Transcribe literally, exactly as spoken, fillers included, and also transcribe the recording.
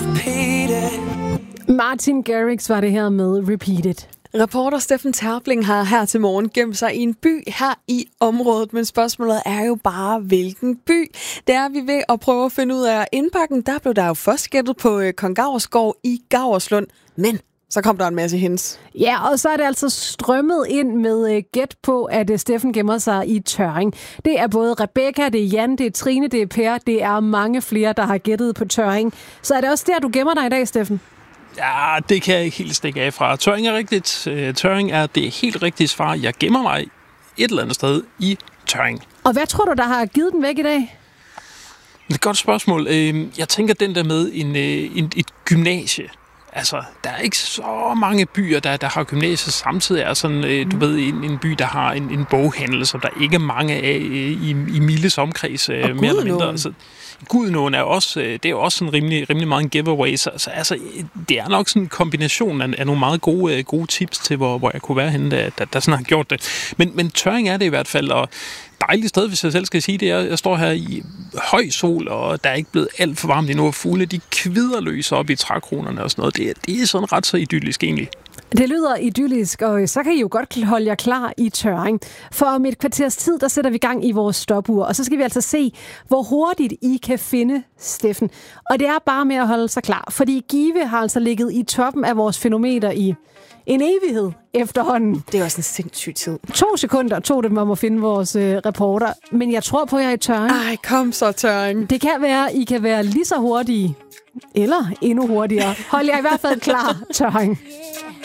Martin Garrix var det her med Repeated. Reporter Steffen Terpling har her til morgen gemt sig i en by her i området, men spørgsmålet er jo bare, hvilken by. Det er vi ved at prøve at finde ud af indpakken. Der blev der jo først gættet på Kong Gauersgård i Gauerslund, men så kom der en masse hints. Ja, og så er det altså strømmet ind med gæt på, at Steffen gemmer sig i Tørring. Det er både Rebecca, det er Jan, det er Trine, det er Per, det er mange flere, der har gættet på Tørring. Så er det også der, du gemmer dig i dag, Steffen? Ja, det kan jeg ikke helt stikke af fra. Tørring er rigtigt. Tørring er det helt rigtige svar. Jeg gemmer mig et eller andet sted i Tørring. Og hvad tror du, der har givet den væk i dag? Det er et godt spørgsmål. Jeg tænker den der med en, en, et gymnasie. Altså, der er ikke så mange byer, der, der har gymnasier samtidig. Er sådan, øh, du ved, en, en by, der har en, en boghandel, som der ikke er mange af øh, i, i Milles omkreds, øh, mere eller mindre. Altså, Gudenåen er også, øh, det er jo også sådan rimelig, rimelig meget en giveaway. Så, så altså, det er nok sådan en kombination af, af nogle meget gode, øh, gode tips til, hvor, hvor jeg kunne være henne, der, der, der sådan har gjort det. Men, men Tørring er det i hvert fald, og dejligt sted, hvis jeg selv skal sige det. Jeg, jeg står her i høj sol, og der er ikke blevet alt for varmt endnu. Fugle, de kvider løs op i trækronerne og sådan noget. Det, det er sådan ret så idyllisk egentlig. Det lyder idyllisk, og så kan I jo godt holde jer klar i Tørring. For om et kvarters tid, der sætter vi gang i vores stopur, og så skal vi altså se, hvor hurtigt I kan finde Steffen. Og det er bare med at holde sig klar, fordi Give har altså ligget i toppen af vores fænometer i en evighed efterhånden. Det er også en sindssyg tid. To sekunder tog det om at finde vores øh, reporter, men jeg tror på jer i Tørring. Ej, kom så, Tørring. Det kan være, I kan være lige så hurtige, eller endnu hurtigere. Hold jer i hvert fald klar, Tørring.